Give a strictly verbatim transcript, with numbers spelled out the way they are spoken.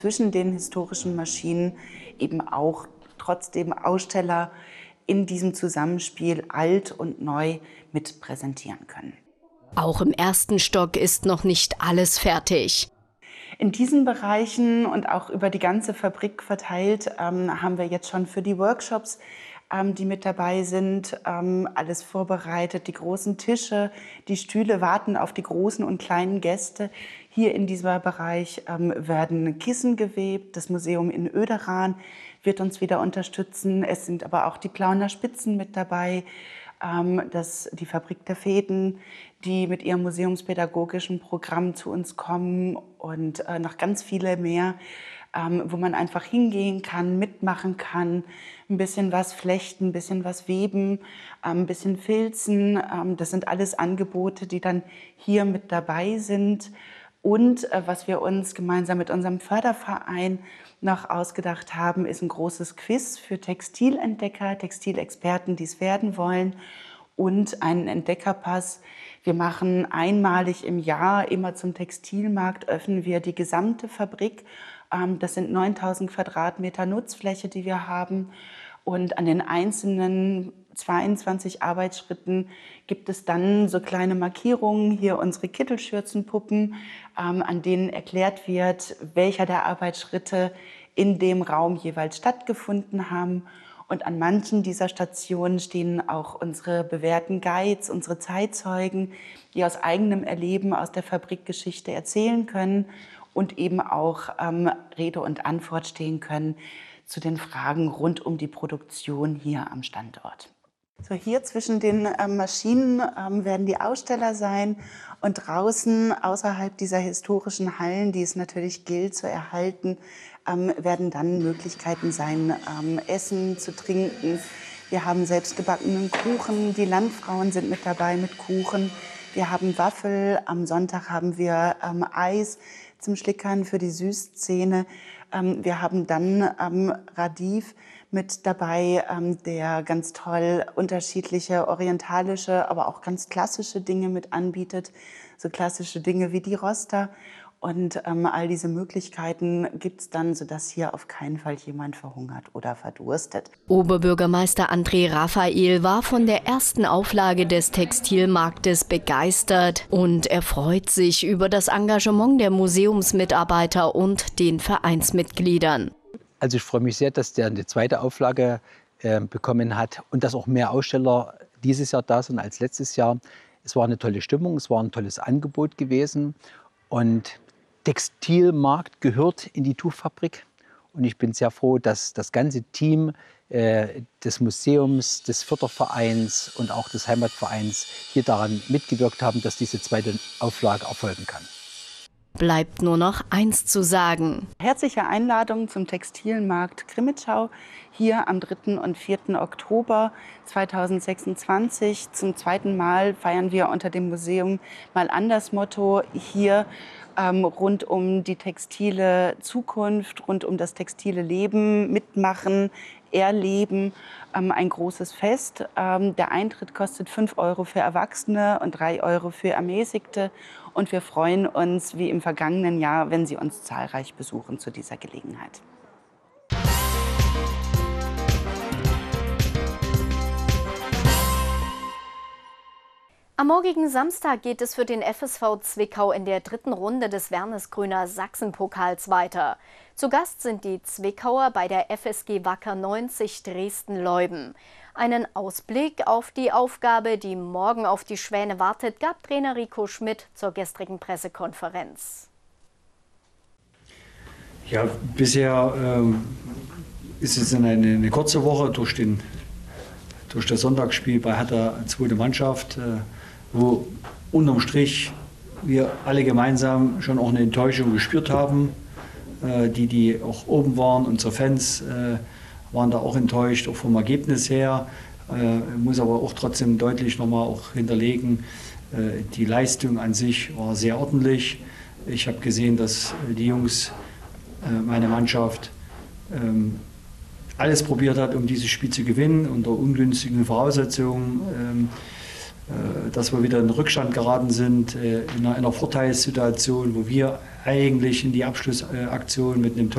zwischen den historischen Maschinen eben auch trotzdem Aussteller in diesem Zusammenspiel alt und neu mit präsentieren können. Auch im ersten Stock ist noch nicht alles fertig. In diesen Bereichen und auch über die ganze Fabrik verteilt ähm, haben wir jetzt schon für die Workshops, ähm, die mit dabei sind, ähm, alles vorbereitet. Die großen Tische, die Stühle warten auf die großen und kleinen Gäste. Hier in diesem Bereich ähm, werden Kissen gewebt. Das Museum in Oederan wird uns wieder unterstützen. Es sind aber auch die Plauner Spitzen mit dabei. Das, die Fabrik der Fäden, die mit ihrem museumspädagogischen Programm zu uns kommen und äh, noch ganz viele mehr, ähm, wo man einfach hingehen kann, mitmachen kann, ein bisschen was flechten, ein bisschen was weben, ähm, ein bisschen filzen. Ähm, das sind alles Angebote, die dann hier mit dabei sind. Und äh, was wir uns gemeinsam mit unserem Förderverein noch ausgedacht haben, ist ein großes Quiz für Textilentdecker, Textilexperten, die es werden wollen, und einen Entdeckerpass. Wir machen einmalig im Jahr, immer zum Textilmarkt, öffnen wir die gesamte Fabrik. Ähm, das sind neuntausend Quadratmeter Nutzfläche, die wir haben. Und an den einzelnen zweiundzwanzig Arbeitsschritten gibt es dann so kleine Markierungen, hier unsere Kittelschürzenpuppen, ähm, an denen erklärt wird, welcher der Arbeitsschritte in dem Raum jeweils stattgefunden haben. Und an manchen dieser Stationen stehen auch unsere bewährten Guides, unsere Zeitzeugen, die aus eigenem Erleben aus der Fabrikgeschichte erzählen können und eben auch ähm, Rede und Antwort stehen können zu den Fragen rund um die Produktion hier am Standort. So, hier zwischen den ähm, Maschinen ähm, werden die Aussteller sein und draußen außerhalb dieser historischen Hallen, die es natürlich gilt zu erhalten, ähm, werden dann Möglichkeiten sein, ähm, Essen zu trinken. Wir haben selbstgebackenen Kuchen, die Landfrauen sind mit dabei mit Kuchen. Wir haben Waffel, am Sonntag haben wir ähm, Eis zum Schlickern für die Süßszene. Ähm, wir haben dann ähm, Radiv mit dabei, ähm, der ganz toll unterschiedliche orientalische, aber auch ganz klassische Dinge mit anbietet. So klassische Dinge wie die Roster. Und ähm, all diese Möglichkeiten gibt es dann, sodass hier auf keinen Fall jemand verhungert oder verdurstet. Oberbürgermeister André Raphael war von der ersten Auflage des Textilmarktes begeistert und er freut sich über das Engagement der Museumsmitarbeiter und den Vereinsmitgliedern. Also ich freue mich sehr, dass der eine zweite Auflage äh, bekommen hat und dass auch mehr Aussteller dieses Jahr da sind als letztes Jahr. Es war eine tolle Stimmung, es war ein tolles Angebot gewesen und Textilmarkt gehört in die Tuchfabrik. Und ich bin sehr froh, dass das ganze Team äh, des Museums, des Fördervereins und auch des Heimatvereins hier daran mitgewirkt haben, dass diese zweite Auflage erfolgen kann. Bleibt nur noch eins zu sagen. Herzliche Einladung zum Textilmarkt Krimitschau hier am dritten und vierten Oktober zweitausendsechsundzwanzig. Zum zweiten Mal feiern wir unter dem Museum mal anders Motto hier ähm, rund um die textile Zukunft, rund um das textile Leben, mitmachen, erleben, ähm, ein großes Fest. Ähm, der Eintritt kostet fünf Euro für Erwachsene und drei Euro für Ermäßigte. Und wir freuen uns, wie im vergangenen Jahr, wenn Sie uns zahlreich besuchen zu dieser Gelegenheit. Am morgigen Samstag geht es für den F S V Zwickau in der dritten Runde des Wernesgrüner Sachsenpokals weiter. Zu Gast sind die Zwickauer bei der F S G Wacker neunzig Dresden-Leuden. Einen Ausblick auf die Aufgabe, die morgen auf die Schwäne wartet, gab Trainer Rico Schmidt zur gestrigen Pressekonferenz. Ja, bisher ähm, ist es eine, eine kurze Woche durch, den, durch das Sonntagsspiel bei Hertha, zweite Mannschaft, äh, wo unterm Strich wir alle gemeinsam schon auch eine Enttäuschung gespürt haben. Äh, die, die auch oben waren, unsere Fans, äh, waren da auch enttäuscht, auch vom Ergebnis her. Äh, muss aber auch trotzdem deutlich nochmal auch hinterlegen, äh, die Leistung an sich war sehr ordentlich. Ich habe gesehen, dass die Jungs, äh, meine Mannschaft, ähm, alles probiert hat, um dieses Spiel zu gewinnen, unter ungünstigen Voraussetzungen. Ähm, äh, dass wir wieder in den Rückstand geraten sind, äh, in einer, in einer Vorteilssituation, wo wir eigentlich in die Abschlussaktion mit einem